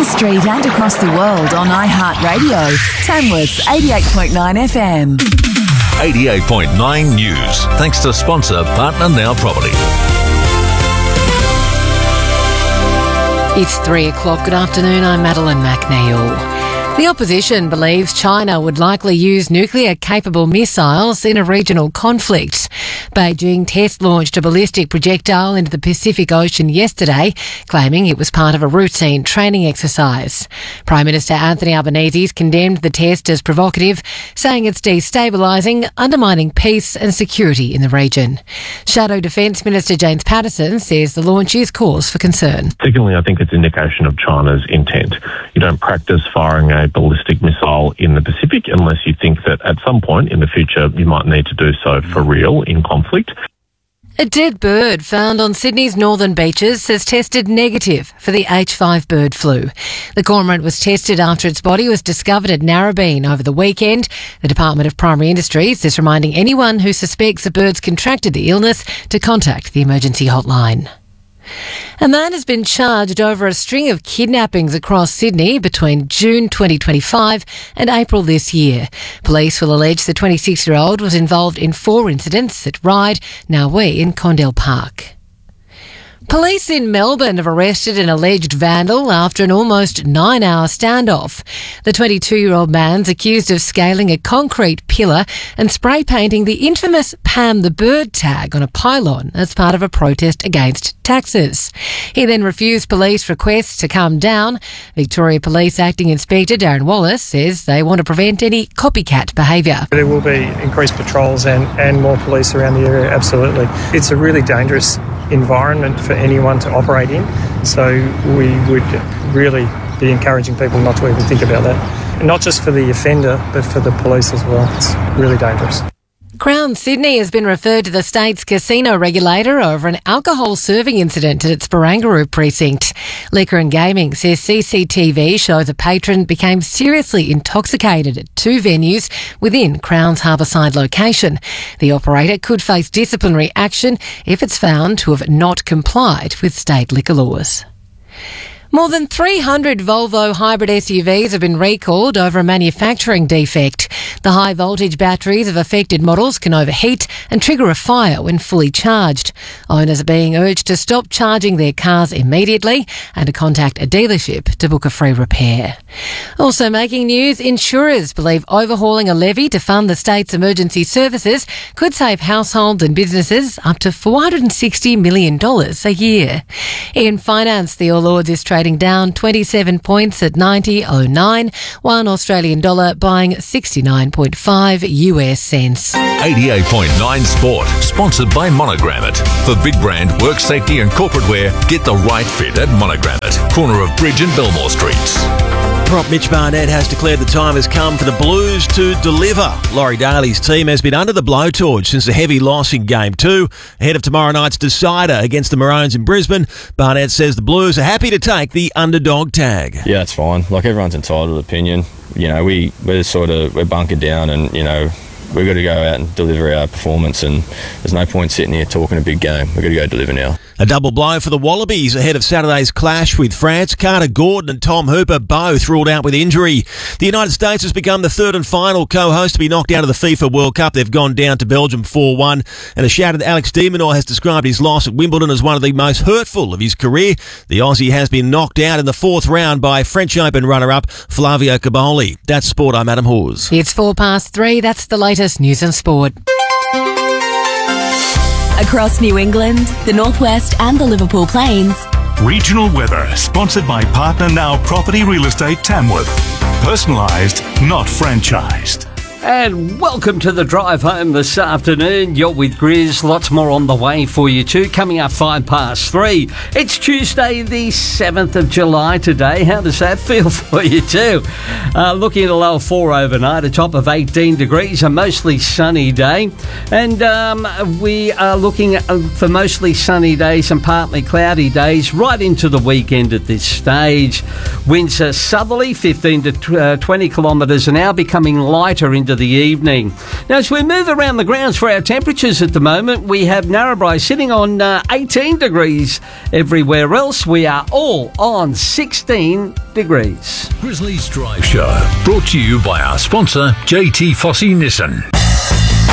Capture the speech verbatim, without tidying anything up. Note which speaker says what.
Speaker 1: street and across the world on iHeartRadio. Tamworth's eighty-eight point nine F M.
Speaker 2: eighty-eight point nine News. Thanks to sponsor Partner Now Property.
Speaker 3: It's three o'clock. Good afternoon. I'm Madeline McNeil. The opposition believes China would likely use nuclear-capable missiles in a regional conflict. Beijing test-launched a ballistic projectile into the Pacific Ocean yesterday, claiming it was part of a routine training exercise. Prime Minister Anthony Albanese condemned the test as provocative, saying it's destabilising, undermining peace and security in the region. Shadow Defence Minister James Patterson says the launch is cause for concern.
Speaker 4: Secondly, I think it's an indication of China's intent. You don't practice firing a ballistic missile in the Pacific unless you think that at some point in the future you might need to do so for real in conflict.
Speaker 3: A dead bird found on Sydney's northern beaches has tested negative for the H five bird flu. The cormorant was tested after its body was discovered at Narrabeen over the weekend. The Department of Primary Industries is reminding anyone who suspects the birds contracted the illness to contact the emergency hotline. A man has been charged over a string of kidnappings across Sydney between June twenty twenty-five and April this year. Police will allege the twenty-six-year-old was involved in four incidents at Ryde, Narwee and Condell Park. Police in Melbourne have arrested an alleged vandal after an almost nine-hour standoff. The twenty-two-year-old man's accused of scaling a concrete pillar and spray painting the infamous Pam the Bird tag on a pylon as part of a protest against taxes. He then refused police requests to come down. Victoria Police Acting Inspector Darren Wallace says they want to prevent any copycat behaviour.
Speaker 5: There will be increased patrols and, and more police around the area, absolutely. It's a really dangerous environment for anyone to operate in, so we would really be encouraging people not to even think about that. Not just for the offender, but for the police as well. It's really dangerous.
Speaker 3: Crown Sydney has been referred to the state's casino regulator over an alcohol serving incident at its Barangaroo precinct. Liquor and Gaming says C C T V shows a patron became seriously intoxicated at two venues within Crown's Harbourside location. The operator could face disciplinary action if it's found to have not complied with state liquor laws. More than three hundred Volvo hybrid S U Vs have been recalled over a manufacturing defect. The high-voltage batteries of affected models can overheat and trigger a fire when fully charged. Owners are being urged to stop charging their cars immediately and to contact a dealership to book a free repair. Also making news, insurers believe overhauling a levy to fund the state's emergency services could save households and businesses up to four hundred sixty million dollars a year. In finance, the All Ords is trading down twenty-seven points at ninety oh nine, one Australian dollar buying sixty-nine point five U S cents.
Speaker 2: eighty-eight point nine Sport, sponsored by Monogram It. For big brand, work safety and corporate wear, get the right fit at Monogram It, corner of Bridge and Belmore Streets.
Speaker 6: Prop Mitch Barnett has declared the time has come for the Blues to deliver. Laurie Daly's team has been under the blowtorch since a heavy loss in Game two. Ahead of tomorrow night's decider against the Maroons in Brisbane, Barnett says the Blues are happy to take the underdog tag.
Speaker 7: Yeah, it's fine. Like, everyone's entitled to opinion. You know, we, we're sort of, we're bunkered down and, you know, we've got to go out and deliver our performance, and there's no point sitting here talking a big game. We've got to go deliver now.
Speaker 6: A double blow for the Wallabies ahead of Saturday's clash with France. Carter Gordon and Tom Hooper both ruled out with injury. The United States has become the third and final co-host to be knocked out of the FIFA World Cup. They've gone down to Belgium four one. And a shattered Alex de Minaur has described his loss at Wimbledon as one of the most hurtful of his career. The Aussie has been knocked out in the fourth round by French Open runner-up Flavio Caboli. That's Sport. I'm Adam Hawes.
Speaker 3: It's four past three. That's the latest news and sport.
Speaker 1: Across New England, the Northwest and the Liverpool Plains.
Speaker 8: Regional weather, sponsored by Partner Now Property Real Estate Tamworth. Personalised, not franchised.
Speaker 9: And welcome to the drive home this afternoon. You're with Grizz. Lots more on the way for you too. Coming up five past three. It's Tuesday the seventh of July today. How does that feel for you too? Uh, looking at a low of four overnight, a top of eighteen degrees, a mostly sunny day. And um, we are looking for mostly sunny days and partly cloudy days right into the weekend at this stage. Winds are southerly, fifteen to twenty kilometres an hour, becoming lighter into of the evening. Now, as we move around the grounds for our temperatures at the moment, we have Narrabri sitting on uh, eighteen degrees. Everywhere else, we are all on sixteen degrees.
Speaker 2: Grizzlies Drive Show, brought to you by our sponsor, J T Fossey Nissan.